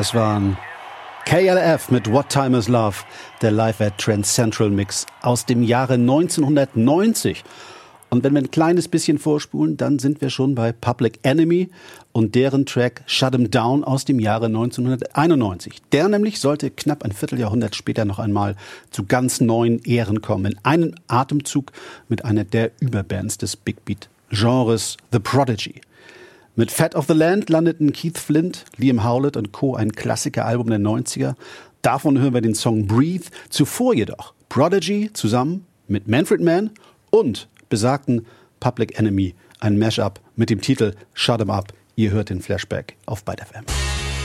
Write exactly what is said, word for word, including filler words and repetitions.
Das waren K L F mit What Time Is Love, der Live at Trend Central Mix aus dem Jahre neunzehnhundertneunzig. Und wenn wir ein kleines bisschen vorspulen, dann sind wir schon bei Public Enemy und deren Track Shut 'Em Down aus dem Jahre neunzehnhunderteinundneunzig. Der nämlich sollte knapp ein Vierteljahrhundert später noch einmal zu ganz neuen Ehren kommen. In einem Atemzug mit einer der Überbands des Big Beat-Genres, The Prodigy. Mit Fat of the Land landeten Keith Flint, Liam Howlett und Co. ein Klassikeralbum der neunziger. Davon hören wir den Song Breathe. Zuvor jedoch Prodigy zusammen mit Manfred Mann und besagten Public Enemy, ein Mashup mit dem Titel Shut 'Em Up. Ihr hört den Flashback auf Byte F M.